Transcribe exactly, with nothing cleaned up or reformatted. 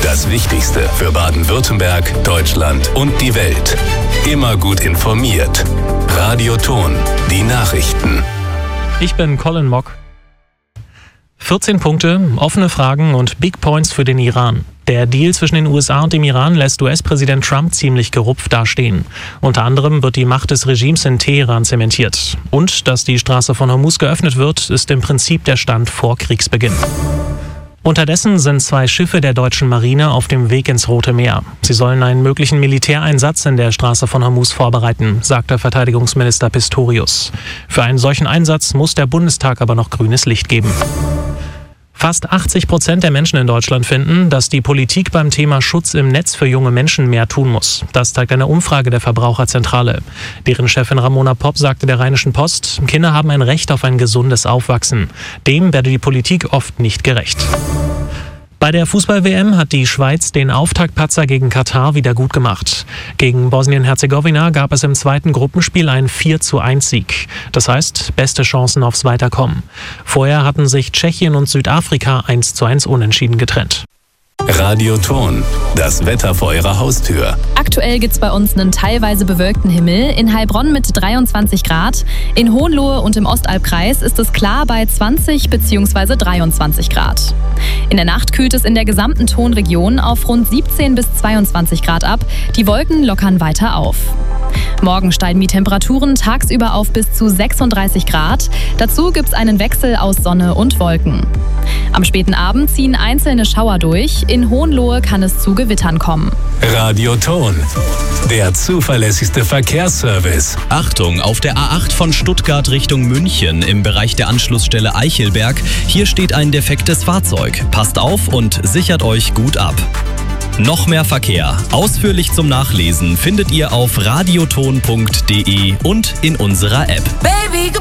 Das Wichtigste für Baden-Württemberg, Deutschland und die Welt. Immer gut informiert. Radioton, die Nachrichten. Ich bin Colin Mock. vierzehn Punkte, offene Fragen und Big Points für den Iran. Der Deal zwischen den U S A und dem Iran lässt U S-Präsident Trump ziemlich gerupft dastehen. Unter anderem wird die Macht des Regimes in Teheran zementiert. Und dass die Straße von Hormuz geöffnet wird, ist im Prinzip der Stand vor Kriegsbeginn. Unterdessen sind zwei Schiffe der deutschen Marine auf dem Weg ins Rote Meer. Sie sollen einen möglichen Militäreinsatz in der Straße von Hormuz vorbereiten, sagte Verteidigungsminister Pistorius. Für einen solchen Einsatz muss der Bundestag aber noch grünes Licht geben. Fast achtzig Prozent der Menschen in Deutschland finden, dass die Politik beim Thema Schutz im Netz für junge Menschen mehr tun muss. Das zeigt eine Umfrage der Verbraucherzentrale. Deren Chefin Ramona Popp sagte der Rheinischen Post, Kinder haben ein Recht auf ein gesundes Aufwachsen. Dem werde die Politik oft nicht gerecht. Bei der Fußball-W M hat die Schweiz den Auftaktpatzer gegen Katar wieder gut gemacht. Gegen Bosnien-Herzegowina gab es im zweiten Gruppenspiel einen vier zu eins Sieg. Das heißt, beste Chancen aufs Weiterkommen. Vorher hatten sich Tschechien und Südafrika eins zu eins unentschieden getrennt. Radioton, das Wetter vor Ihrer Haustür. Aktuell gibt's bei uns einen teilweise bewölkten Himmel. In Heilbronn mit dreiundzwanzig Grad. In Hohenlohe und im Ostalbkreis ist es klar bei zwanzig bzw. dreiundzwanzig Grad. In der Nacht kühlt es in der gesamten Tonregion auf rund siebzehn bis zweiundzwanzig Grad ab. Die Wolken lockern weiter auf. Morgen steigen die Temperaturen tagsüber auf bis zu sechsunddreißig Grad. Dazu gibt's einen Wechsel aus Sonne und Wolken. Am späten Abend ziehen einzelne Schauer durch. In Hohenlohe kann es zu Gewittern kommen. Radioton, der zuverlässigste Verkehrsservice. Achtung, auf der A acht von Stuttgart Richtung München im Bereich der Anschlussstelle Eichelberg. Hier steht ein defektes Fahrzeug. Passt auf und sichert euch gut ab. Noch mehr Verkehr, ausführlich zum Nachlesen, findet ihr auf radioton punkt de und in unserer App. Baby.